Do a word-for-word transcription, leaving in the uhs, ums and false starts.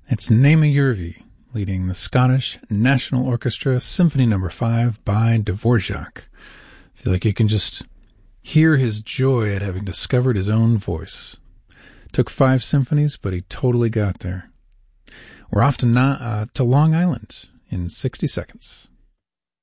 It's Naima Järvi leading the Scottish National Orchestra Symphony Number five by Dvorak. I feel like you can just hear his joy at having discovered his own voice. Took five symphonies, but he totally got there. We're off to, Na- uh, to Long Island in sixty seconds.